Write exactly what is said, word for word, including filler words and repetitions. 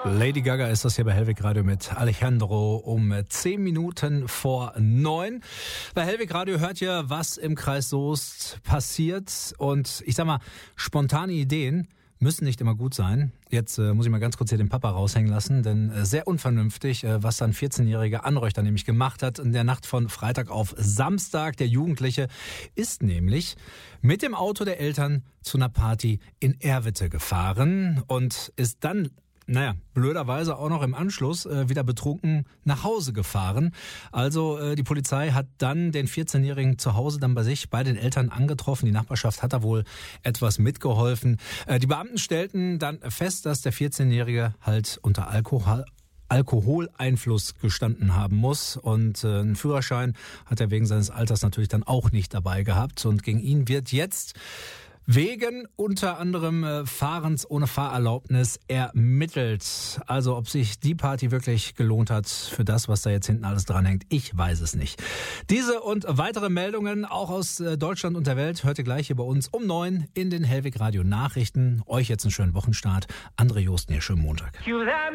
Lady Gaga ist das hier bei Hellwig Radio mit Alejandro um zehn Minuten vor neun. Bei Hellwig Radio hört ihr, was im Kreis Soest passiert. Und ich sag mal, spontane Ideen müssen nicht immer gut sein. Jetzt äh, muss ich mal ganz kurz hier den Papa raushängen lassen, denn äh, sehr unvernünftig, äh, was dann vierzehnjähriger Anreuchter nämlich gemacht hat in der Nacht von Freitag auf Samstag. Der Jugendliche ist nämlich mit dem Auto der Eltern zu einer Party in Erwitte gefahren und ist dann, naja, blöderweise auch noch im Anschluss äh, wieder betrunken nach Hause gefahren. Also äh, die Polizei hat dann den vierzehnjährigen zu Hause dann bei sich, bei den Eltern angetroffen. Die Nachbarschaft hat da wohl etwas mitgeholfen. Äh, die Beamten stellten dann fest, dass der vierzehnjährige halt unter Alkohol Alkoholeinfluss gestanden haben muss. Und äh, einen Führerschein hat er wegen seines Alters natürlich dann auch nicht dabei gehabt. Und gegen ihn wird jetzt wegen unter anderem äh, Fahrens ohne Fahrerlaubnis ermittelt. Also ob sich die Party wirklich gelohnt hat für das, was da jetzt hinten alles dranhängt, ich weiß es nicht. Diese und weitere Meldungen auch aus äh, Deutschland und der Welt hört ihr gleich hier bei uns um neun in den Hellwig Radio Nachrichten. Euch jetzt einen schönen Wochenstart. André Josten hier, schönen Montag.